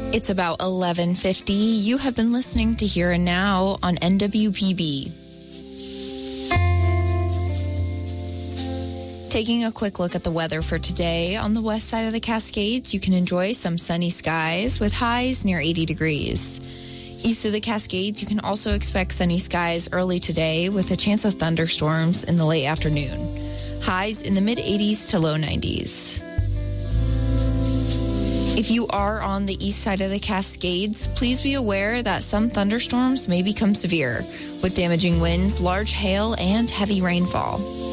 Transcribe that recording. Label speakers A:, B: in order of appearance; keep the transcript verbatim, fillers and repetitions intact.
A: It's about eleven fifty. You have been listening to Here and Now on N W P B. Taking a quick look at the weather for today, on the west side of the Cascades, you can enjoy some sunny skies with highs near eighty degrees. East of the Cascades, you can also expect sunny skies early today with a chance of thunderstorms in the late afternoon. Highs in the mid-eighties to low nineties. If you are on the east side of the Cascades, please be aware that some thunderstorms may become severe, with damaging winds, large hail, and heavy rainfall.